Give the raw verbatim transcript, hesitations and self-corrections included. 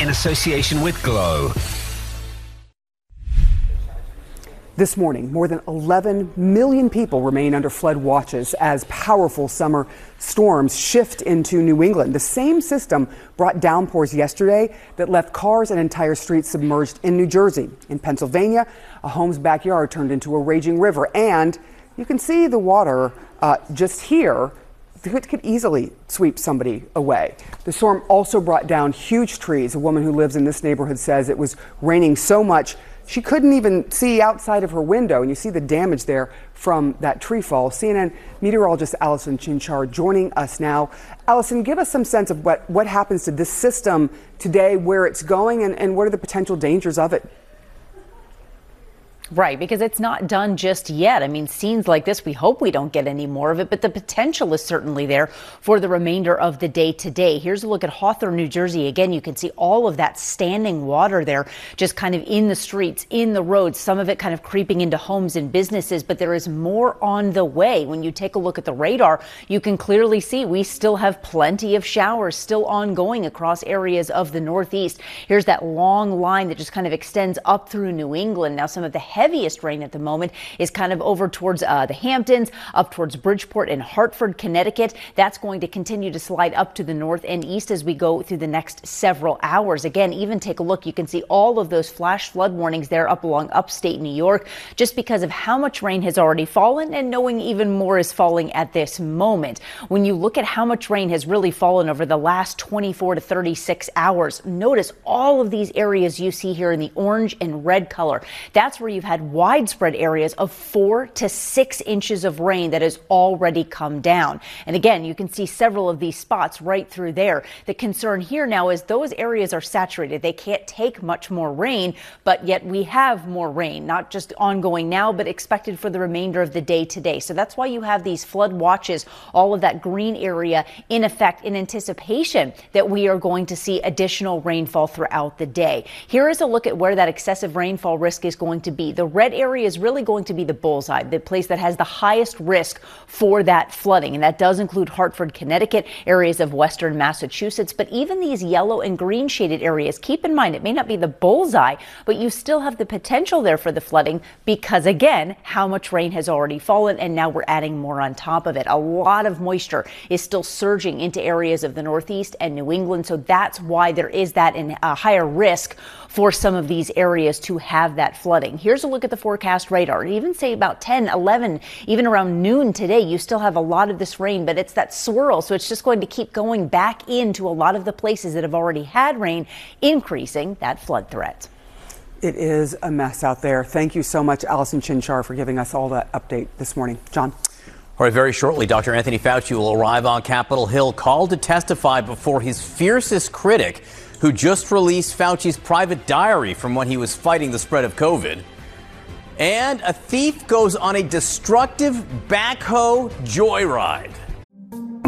association with Glow. This morning, more than eleven million people remain under flood watches as powerful summer storms shift into New England. The same system brought downpours yesterday that left cars and entire streets submerged in New Jersey. In Pennsylvania, a home's backyard turned into a raging river, and you can see the water uh, just here. It could easily sweep somebody away. The storm also brought down huge trees. A woman who lives in this neighborhood says it was raining so much she couldn't even see outside of her window, and you see the damage there from that tree fall. C N N meteorologist Allison Chinchar joining us now. Allison, give us some sense of what, what happens to this system today, where it's going, and, and what are the potential dangers of it? Right, because it's not done just yet. I mean, scenes like this, we hope we don't get any more of it, but the potential is certainly there for the remainder of the day today. Here's a look at Hawthorne, New Jersey. Again, you can see all of that standing water there, just kind of in the streets, in the roads, some of it kind of creeping into homes and businesses, but there is more on the way. When you take a look at the radar, you can clearly see we still have plenty of showers still ongoing across areas of the Northeast. Here's that long line that just kind of extends up through New England. Now, some of the heaviest rain at the moment is kind of over towards uh, the Hamptons, up towards Bridgeport and Hartford, Connecticut. That's going to continue to slide up to the north and east as we go through the next several hours. Again, even take a look. You can see all of those flash flood warnings there up along upstate New York, just because of how much rain has already fallen and knowing even more is falling at this moment. When you look at how much rain has really fallen over the last twenty-four to thirty-six hours, notice all of these areas you see here in the orange and red color. That's where you've had widespread areas of four to six inches of rain that has already come down. And again, you can see several of these spots right through there. The concern here now is those areas are saturated. They can't take much more rain, but yet we have more rain, not just ongoing now, but expected for the remainder of the day today. So that's why you have these flood watches, all of that green area in effect in anticipation that we are going to see additional rainfall throughout the day. Here is a look at where that excessive rainfall risk is going to be. The red area is really going to be the bullseye, the place that has the highest risk for that flooding. And that does include Hartford, Connecticut, areas of western Massachusetts. But even these yellow and green shaded areas, keep in mind, it may not be the bullseye, but you still have the potential there for the flooding because, again, how much rain has already fallen, and now we're adding more on top of it. A lot of moisture is still surging into areas of the Northeast and New England. So that's why there is that in a higher risk for some of these areas to have that flooding. Here's a look at the forecast radar. Even say about ten, eleven, even around noon today, you still have a lot of this rain, but it's that swirl. So it's just going to keep going back into a lot of the places that have already had rain, increasing that flood threat. It is a mess out there. Thank you so much, Allison Chinchar, for giving us all that update this morning. John. All right, very shortly, Doctor Anthony Fauci will arrive on Capitol Hill, called to testify before his fiercest critic, who just released Fauci's private diary from when he was fighting the spread of COVID. And a thief goes on a destructive backhoe joyride.